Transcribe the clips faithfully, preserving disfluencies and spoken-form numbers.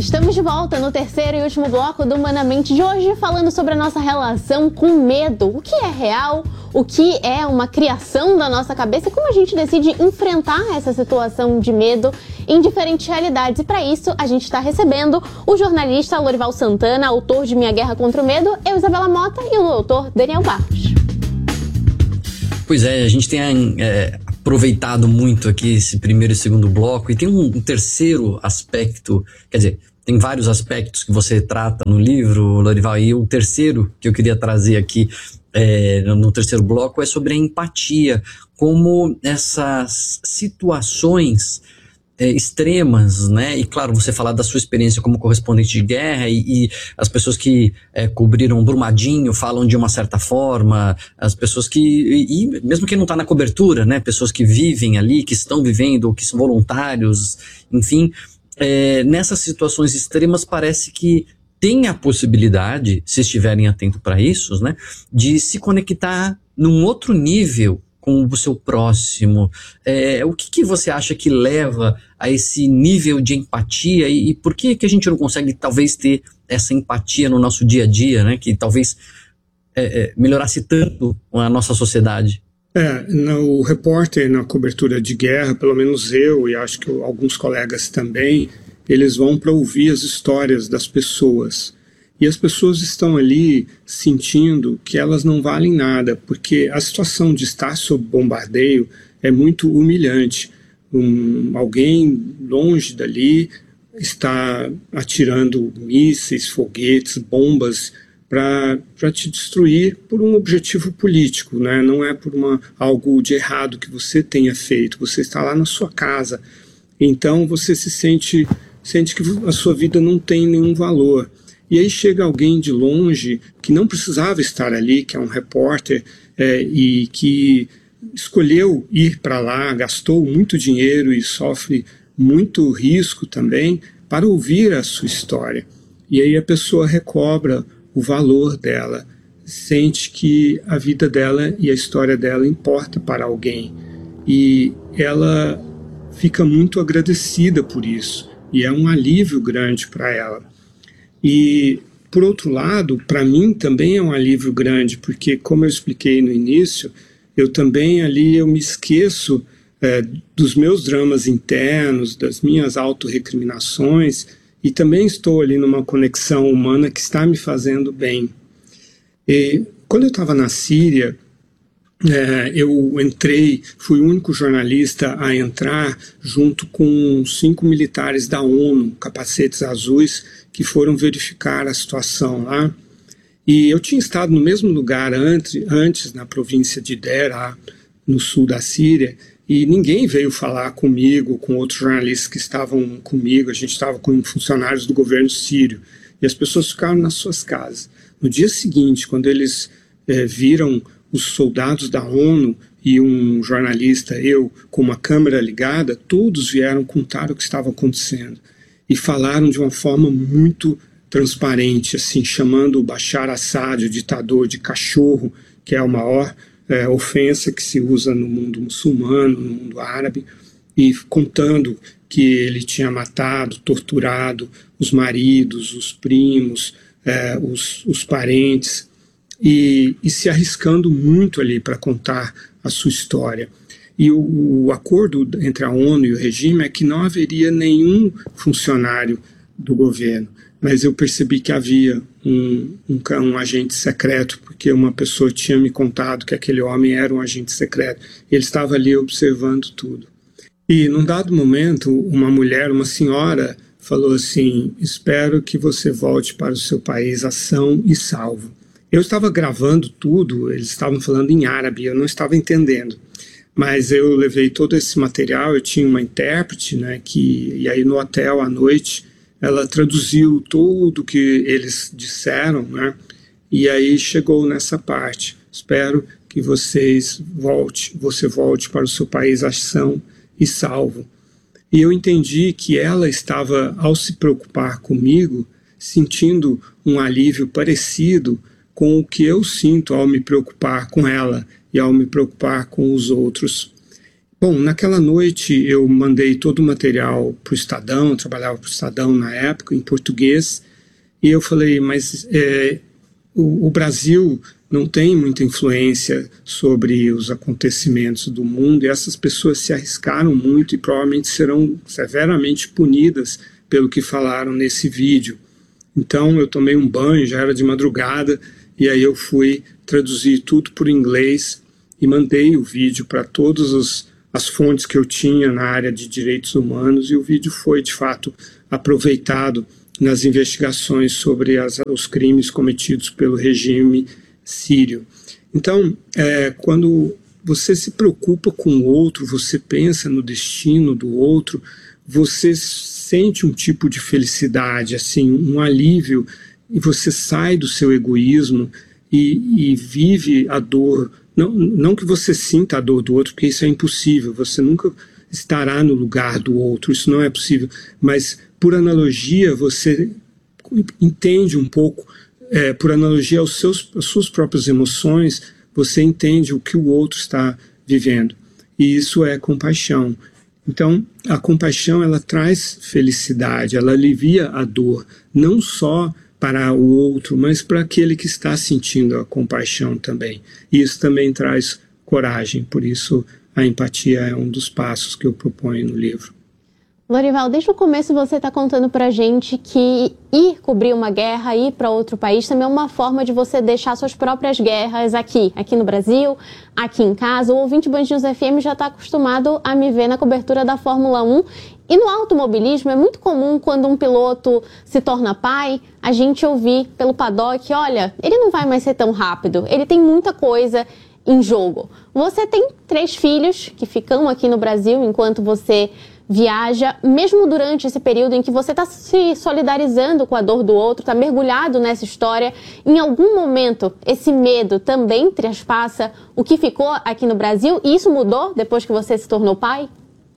Estamos de volta no terceiro e último bloco do Humanamente de hoje, falando sobre a nossa relação com medo. O que é real, o que é uma criação da nossa cabeça e como a gente decide enfrentar essa situação de medo em diferentes realidades. E para isso, a gente está recebendo o jornalista Lorival Santana, autor de Minha Guerra contra o Medo, eu, Isabela Mota, e o doutor Daniel Barros. Pois é, a gente tem é, aproveitado muito aqui esse primeiro e segundo bloco, e tem um, um terceiro aspecto, quer dizer, tem vários aspectos que você trata no livro, Lorival, e o terceiro que eu queria trazer aqui é, no terceiro bloco é sobre a empatia, como essas situações É, extremas, né? E claro, você falar da sua experiência como correspondente de guerra e, e as pessoas que é, cobriram Brumadinho falam de uma certa forma, as pessoas que, e, e mesmo quem não está na cobertura, né? Pessoas que vivem ali, que estão vivendo, que são voluntários, enfim, é, nessas situações extremas parece que tem a possibilidade, se estiverem atentos para isso, né? De se conectar num outro nível com o seu próximo. É, o que, que você acha que leva a esse nível de empatia e, e por que, que a gente não consegue talvez ter essa empatia no nosso dia a dia, né? Que talvez é, é, melhorasse tanto a nossa sociedade? É, no, o repórter na cobertura de guerra, pelo menos eu e acho que alguns colegas também, eles vão para ouvir as histórias das pessoas. E as pessoas estão ali sentindo que elas não valem nada, porque a situação de estar sob bombardeio é muito humilhante. Um, alguém longe dali está atirando mísseis, foguetes, bombas para te destruir por um objetivo político, né? Não é por uma, algo de errado que você tenha feito. Você está lá na sua casa, então você se sente, sente que a sua vida não tem nenhum valor. E aí chega alguém de longe que não precisava estar ali, que é um repórter, é, e que escolheu ir para lá, gastou muito dinheiro e sofre muito risco também para ouvir a sua história. E aí a pessoa recobra o valor dela, sente que a vida dela e a história dela importa para alguém. E ela fica muito agradecida por isso. E é um alívio grande para ela. E, por outro lado, para mim também é um alívio grande, porque, como eu expliquei no início, eu também ali eu me esqueço é, dos meus dramas internos, das minhas autorrecriminações, e também estou ali numa conexão humana que está me fazendo bem. E, quando eu estava na Síria, É, eu entrei, fui o único jornalista a entrar junto com cinco militares da ONU, capacetes azuis, que foram verificar a situação lá. E eu tinha estado no mesmo lugar antes, antes na província de Deraa, no sul da Síria, e ninguém veio falar comigo, com outros jornalistas que estavam comigo. A gente estava com funcionários do governo sírio, e as pessoas ficaram nas suas casas. No dia seguinte, quando eles é, viram os soldados da ONU e um jornalista, eu, com uma câmera ligada, todos vieram contar o que estava acontecendo. E falaram de uma forma muito transparente, assim, chamando o Bashar Assad, o ditador, de cachorro, que é a maior é, ofensa que se usa no mundo muçulmano, no mundo árabe, e contando que ele tinha matado, torturado os maridos, os primos, é, os, os parentes, E, e se arriscando muito ali para contar a sua história. E o, o acordo entre a ONU e o regime é que não haveria nenhum funcionário do governo, mas eu percebi que havia um, um, um agente secreto, porque uma pessoa tinha me contado que aquele homem era um agente secreto. Ele estava ali observando tudo. E num dado momento, uma mulher, uma senhora, falou assim: espero que você volte para o seu país a são e salvo. Eu estava gravando tudo, eles estavam falando em árabe, eu não estava entendendo. Mas eu levei todo esse material, eu tinha uma intérprete, né, que, e aí no hotel à noite ela traduziu tudo que eles disseram, né, e aí chegou nessa parte. Espero que vocês volte, você volte para o seu país a são e salvo. E eu entendi que ela estava, ao se preocupar comigo, sentindo um alívio parecido com o que eu sinto ao me preocupar com ela e ao me preocupar com os outros. Bom, naquela noite eu mandei todo o material para o Estadão, eu trabalhava para o Estadão na época, em português, e eu falei, mas é, o, o Brasil não tem muita influência sobre os acontecimentos do mundo, e essas pessoas se arriscaram muito e provavelmente serão severamente punidas pelo que falaram nesse vídeo. Então eu tomei um banho, já era de madrugada, e aí eu fui traduzir tudo por inglês e mandei o vídeo para todos os as fontes que eu tinha na área de direitos humanos, e o vídeo foi, de fato, aproveitado nas investigações sobre as, os crimes cometidos pelo regime sírio. Então, é, quando você se preocupa com o outro, você pensa no destino do outro, você sente um tipo de felicidade, assim, um alívio, e você sai do seu egoísmo e, e vive a dor. Não, não que você sinta a dor do outro, porque isso é impossível, você nunca estará no lugar do outro, isso não é possível, mas por analogia você entende um pouco, é, por analogia aos seus, às suas próprias emoções, você entende o que o outro está vivendo, e isso é compaixão. Então a compaixão, ela traz felicidade, ela alivia a dor, não só para o outro, mas para aquele que está sentindo a compaixão também. E isso também traz coragem, por isso a empatia é um dos passos que eu proponho no livro. Lorival, desde o começo você está contando para a gente que ir cobrir uma guerra, ir para outro país, também é uma forma de você deixar suas próprias guerras aqui, aqui no Brasil, aqui em casa. O ouvinte Band News F M já está acostumado a me ver na cobertura da Fórmula um. E no automobilismo é muito comum, quando um piloto se torna pai, a gente ouvir pelo paddock, olha, ele não vai mais ser tão rápido, ele tem muita coisa em jogo. Você tem três filhos que ficam aqui no Brasil enquanto você viaja, mesmo durante esse período em que você está se solidarizando com a dor do outro, está mergulhado nessa história, em algum momento esse medo também traspassa o que ficou aqui no Brasil, e isso mudou depois que você se tornou pai?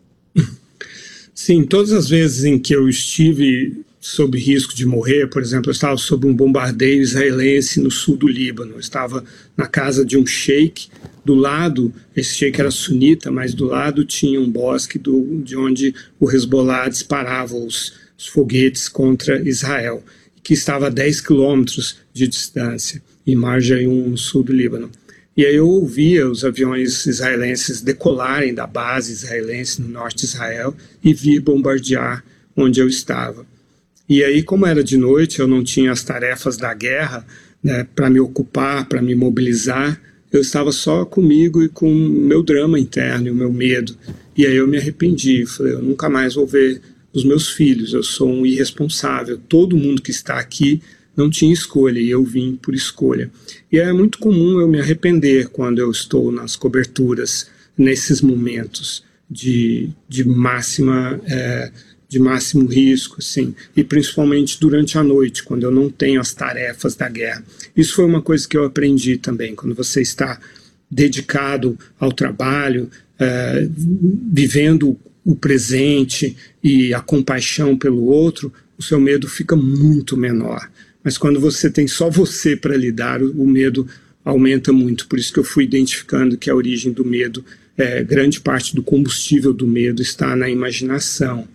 Sim, todas as vezes em que eu estive sob risco de morrer, por exemplo, eu estava sob um bombardeio israelense no sul do Líbano, eu estava na casa de um sheik, do lado, esse sheik era sunita, mas do lado tinha um bosque do, de onde o Hezbollah disparava os, os foguetes contra Israel, que estava a dez quilômetros de distância, em Marjayoun, no sul do Líbano. E aí eu ouvia os aviões israelenses decolarem da base israelense no norte de Israel e vir bombardear onde eu estava. E aí, como era de noite, eu não tinha as tarefas da guerra, né, para me ocupar, para me mobilizar, eu estava só comigo e com o meu drama interno e o meu medo. E aí eu me arrependi, falei, eu nunca mais vou ver os meus filhos, eu sou um irresponsável, todo mundo que está aqui não tinha escolha e eu vim por escolha. E é muito comum eu me arrepender quando eu estou nas coberturas, nesses momentos de, de, máxima, é, de máximo risco, assim, e principalmente durante a noite, quando eu não tenho as tarefas da guerra. Isso foi uma coisa que eu aprendi também, quando você está dedicado ao trabalho, é, vivendo o presente e a compaixão pelo outro, o seu medo fica muito menor. Mas quando você tem só você para lidar, o medo aumenta muito. Por isso que eu fui identificando que a origem do medo, é, grande parte do combustível do medo está na imaginação.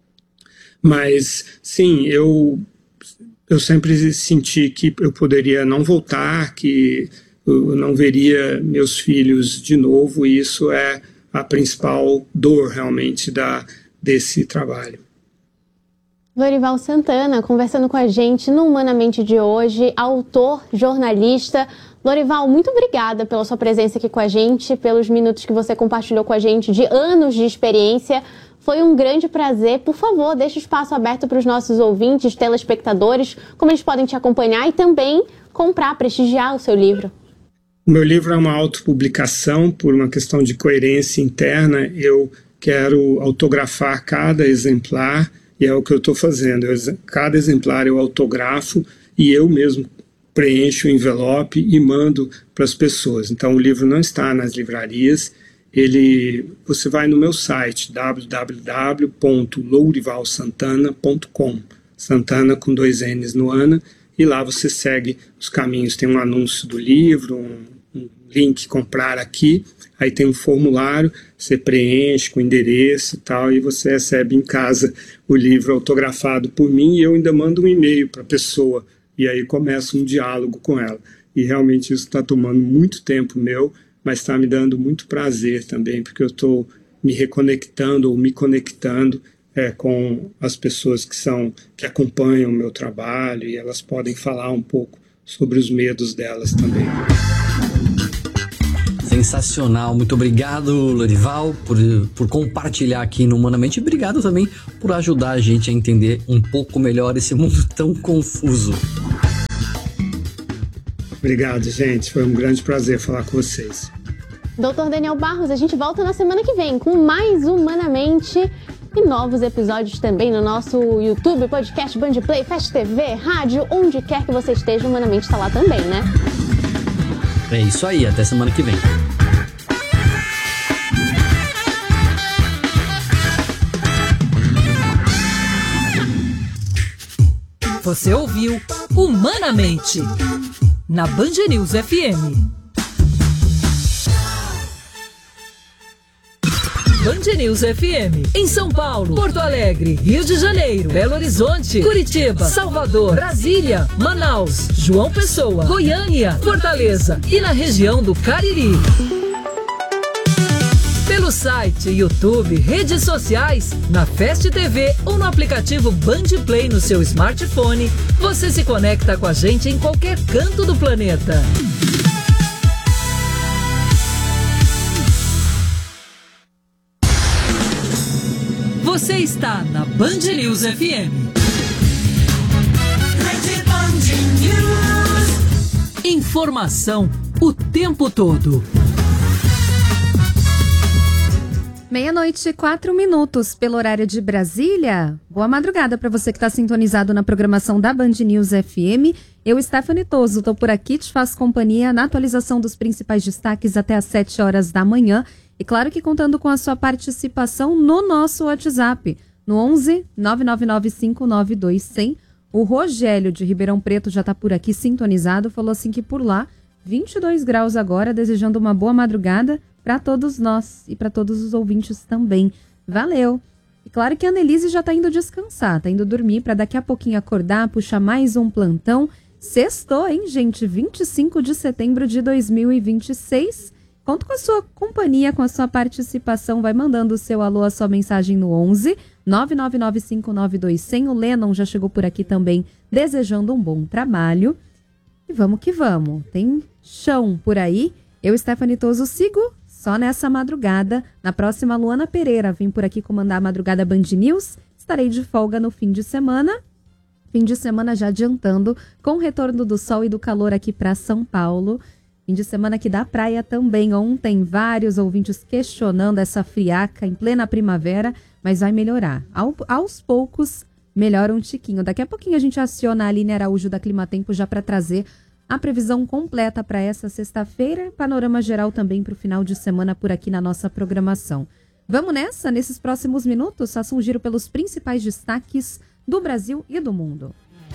Mas, sim, eu, eu sempre senti que eu poderia não voltar, que eu não veria meus filhos de novo, e isso é a principal dor, realmente, da, desse trabalho. Lorival Santana, conversando com a gente no Humanamente de hoje, autor, jornalista. Lorival, muito obrigada pela sua presença aqui com a gente, pelos minutos que você compartilhou com a gente de anos de experiência. Foi um grande prazer. Por favor, deixe o espaço aberto para os nossos ouvintes, telespectadores, como eles podem te acompanhar e também comprar, prestigiar o seu livro. O meu livro é uma autopublicação por uma questão de coerência interna. Eu quero autografar cada exemplar. E é o que eu estou fazendo, eu, cada exemplar eu autografo e eu mesmo preencho o envelope e mando para as pessoas. Então o livro não está nas livrarias, ele, você vai no meu site w w w ponto lourival santana ponto com, Santana com dois N's no Ana, e lá você segue os caminhos, tem um anúncio do livro, um, um link comprar aqui, Aí tem um formulário, você preenche com endereço e tal, e você recebe em casa o livro autografado por mim, e eu ainda mando um e-mail para a pessoa, e aí começa um diálogo com ela. E realmente isso está tomando muito tempo meu, mas está me dando muito prazer também, porque eu estou me reconectando ou me conectando é, com as pessoas que, são, que acompanham o meu trabalho, e elas podem falar um pouco sobre os medos delas também. Sensacional, muito obrigado, Lorival, por, por compartilhar aqui no Humanamente, e obrigado também por ajudar a gente a entender um pouco melhor esse mundo tão confuso. Obrigado, gente, foi um grande prazer falar com vocês. doutor Daniel Barros, a gente volta na semana que vem com mais Humanamente e novos episódios também no nosso YouTube, podcast, Bandplay, Fast T V, rádio, onde quer que você esteja, Humanamente está lá também, né? É isso aí, até semana que vem. Você ouviu Humanamente, na Band News F M. Band News F M, em São Paulo, Porto Alegre, Rio de Janeiro, Belo Horizonte, Curitiba, Salvador, Brasília, Manaus, João Pessoa, Goiânia, Fortaleza e na região do Cariri. Pelo site, YouTube, redes sociais, na Fast T V ou no aplicativo Bandplay no seu smartphone, você se conecta com a gente em qualquer canto do planeta. Você está na Band News F M. Informação o tempo todo. Meia-noite, quatro minutos pelo horário de Brasília. Boa madrugada para você que está sintonizado na programação da Band News F M. Eu, Stephanie Toso, estou por aqui, te faço companhia na atualização dos principais destaques até às sete horas da manhã. E claro que contando com a sua participação no nosso WhatsApp, no onze nove nove nove cinco nove dois zero zero. O Rogério de Ribeirão Preto já está por aqui sintonizado, falou assim que por lá, vinte e dois graus agora, desejando uma boa madrugada para todos nós e para todos os ouvintes também. Valeu! E claro que a Annelise já está indo descansar, está indo dormir para daqui a pouquinho acordar, puxar mais um plantão. Sextou, hein, gente? vinte e cinco de setembro de dois mil e vinte e seis. Conto com a sua companhia, com a sua participação. Vai mandando o seu alô, a sua mensagem no onze nove nove nove cinco nove dois zero zero. O Lennon já chegou por aqui também, desejando um bom trabalho. E vamos que vamos. Tem chão por aí. Eu, Stephanie Toso, sigo só nessa madrugada. Na próxima, Luana Pereira vem por aqui comandar a Madrugada Band News. Estarei de folga no fim de semana. Fim de semana já adiantando, com o retorno do sol e do calor aqui para São Paulo. Fim de semana aqui da praia também. Ontem, vários ouvintes questionando essa friaca em plena primavera, mas vai melhorar. Ao, aos poucos, melhora um tiquinho. Daqui a pouquinho a gente aciona a Aline Araújo da Climatempo já para trazer a previsão completa para essa sexta-feira. Panorama geral também para o final de semana por aqui na nossa programação. Vamos nessa? Nesses próximos minutos, faça um giro pelos principais destaques do Brasil e do mundo.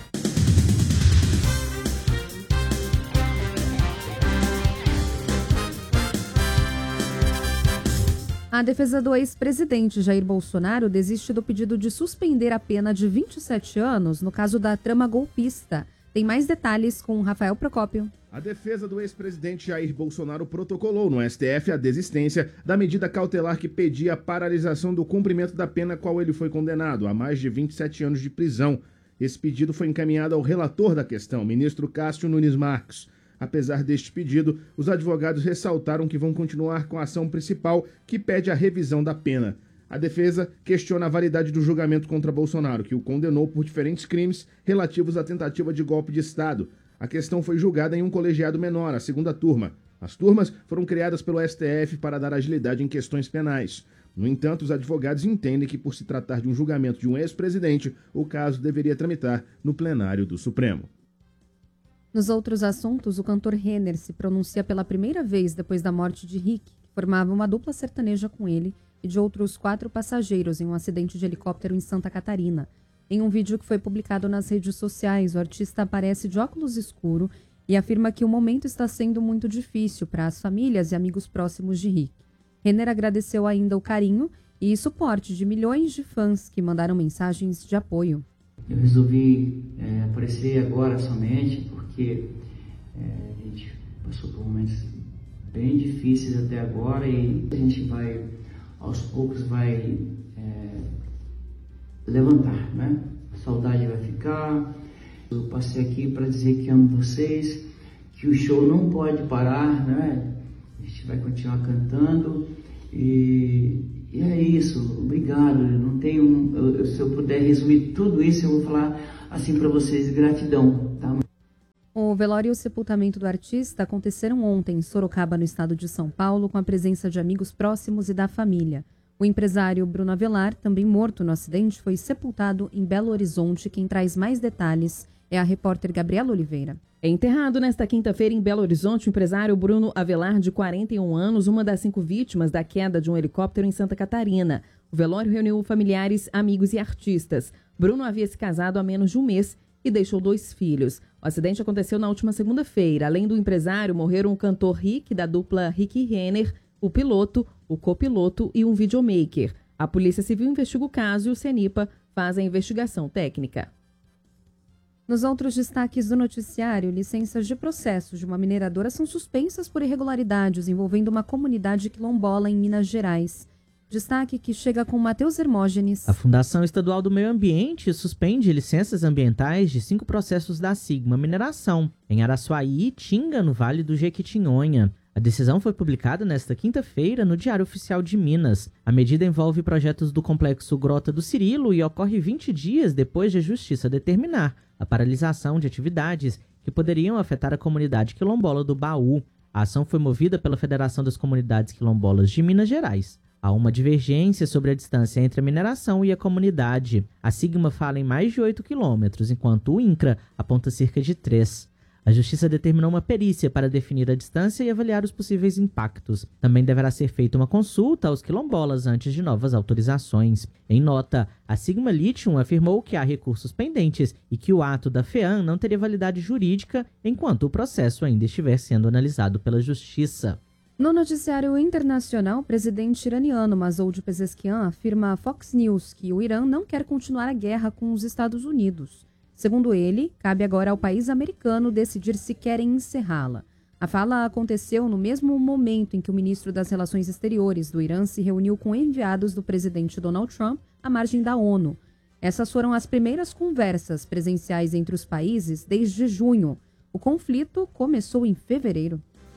A defesa do ex-presidente Jair Bolsonaro desiste do pedido de suspender a pena de vinte e sete anos no caso da trama golpista. Tem mais detalhes com Rafael Procópio. A defesa do ex-presidente Jair Bolsonaro protocolou no S T F a desistência da medida cautelar que pedia a paralisação do cumprimento da pena a qual ele foi condenado a mais de vinte e sete anos de prisão. Esse pedido foi encaminhado ao relator da questão, ministro Cássio Nunes Marques. Apesar deste pedido, os advogados ressaltaram que vão continuar com a ação principal que pede a revisão da pena. A defesa questiona a validade do julgamento contra Bolsonaro, que o condenou por diferentes crimes relativos à tentativa de golpe de Estado. A questão foi julgada em um colegiado menor, a segunda turma. As turmas foram criadas pelo S T F para dar agilidade em questões penais. No entanto, os advogados entendem que, por se tratar de um julgamento de um ex-presidente, o caso deveria tramitar no plenário do Supremo. Nos outros assuntos, o cantor Renner se pronuncia pela primeira vez depois da morte de Rick, que formava uma dupla sertaneja com ele e de outros quatro passageiros em um acidente de helicóptero em Santa Catarina. Em um vídeo que foi publicado nas redes sociais, o artista aparece de óculos escuro e afirma que o momento está sendo muito difícil para as famílias e amigos próximos de Rick. Renner agradeceu ainda o carinho e suporte de milhões de fãs que mandaram mensagens de apoio. Eu resolvi é, aparecer agora somente porque é, a gente passou por momentos bem difíceis até agora e a gente vai, aos poucos, vai é, levantar, né? A saudade vai ficar. Eu passei aqui para dizer que amo vocês, que o show não pode parar, né? A gente vai continuar cantando e, e é isso. Obrigado. Não tenho, eu, se eu puder resumir tudo isso, eu vou falar assim para vocês: gratidão, tá? O velório e o sepultamento do artista aconteceram ontem em Sorocaba, no estado de São Paulo, com a presença de amigos próximos e da família. O empresário Bruno Avelar, também morto no acidente, foi sepultado em Belo Horizonte. Quem traz mais detalhes é a repórter Gabriela Oliveira. É enterrado nesta quinta-feira em Belo Horizonte o empresário Bruno Avelar, de quarenta e um anos, uma das cinco vítimas da queda de um helicóptero em Santa Catarina. O velório reuniu familiares, amigos e artistas. Bruno havia se casado há menos de um mês e deixou dois filhos. O acidente aconteceu na última segunda-feira. Além do empresário, morreram o cantor Rick, da dupla Rick e Renner, o piloto, o copiloto e um videomaker. A Polícia Civil investiga o caso e o CENIPA faz a investigação técnica. Nos outros destaques do noticiário, licenças de processos de uma mineradora são suspensas por irregularidades envolvendo uma comunidade quilombola em Minas Gerais. Destaque que chega com Matheus Hermógenes. A Fundação Estadual do Meio Ambiente suspende licenças ambientais de cinco processos da Sigma Mineração, em Araçuaí e Tinga, no Vale do Jequitinhonha. A decisão foi publicada nesta quinta-feira no Diário Oficial de Minas. A medida envolve projetos do complexo Grota do Cirilo e ocorre vinte dias depois de a Justiça determinar a paralisação de atividades que poderiam afetar a comunidade quilombola do Baú. A ação foi movida pela Federação das Comunidades Quilombolas de Minas Gerais. Há uma divergência sobre a distância entre a mineração e a comunidade. A Sigma fala em mais de oito quilômetros, enquanto o INCRA aponta cerca de três. A Justiça determinou uma perícia para definir a distância e avaliar os possíveis impactos. Também deverá ser feita uma consulta aos quilombolas antes de novas autorizações. Em nota, a Sigma Lithium afirmou que há recursos pendentes e que o ato da FEAM não teria validade jurídica enquanto o processo ainda estiver sendo analisado pela Justiça. No noticiário internacional, o presidente iraniano Masoud Pezeshkian afirma à Fox News que o Irã não quer continuar a guerra com os Estados Unidos. Segundo ele, cabe agora ao país americano decidir se querem encerrá-la. A fala aconteceu no mesmo momento em que o ministro das Relações Exteriores do Irã se reuniu com enviados do presidente Donald Trump à margem da ONU. Essas foram as primeiras conversas presenciais entre os países desde junho. O conflito começou em fevereiro.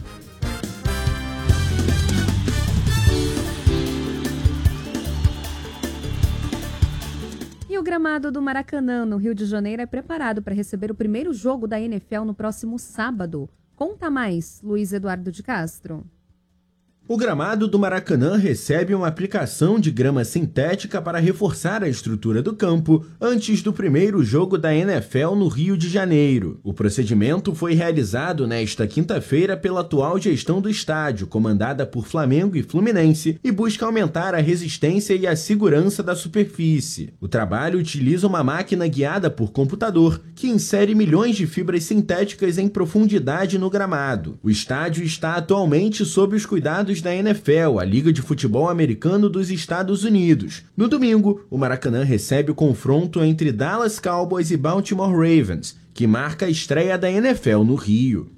E o gramado do Maracanã, no Rio de Janeiro, é preparado para receber o primeiro jogo da N F L no próximo sábado. Conta mais, Luiz Eduardo de Castro. O gramado do Maracanã recebe uma aplicação de grama sintética para reforçar a estrutura do campo antes do primeiro jogo da N F L no Rio de Janeiro. O procedimento foi realizado nesta quinta-feira pela atual gestão do estádio, comandada por Flamengo e Fluminense, e busca aumentar a resistência e a segurança da superfície. O trabalho utiliza uma máquina guiada por computador que insere milhões de fibras sintéticas em profundidade no gramado. O estádio está atualmente sob os cuidados da N F L, a Liga de Futebol Americano dos Estados Unidos. No domingo, o Maracanã recebe o confronto entre Dallas Cowboys e Baltimore Ravens, que marca a estreia da N F L no Rio.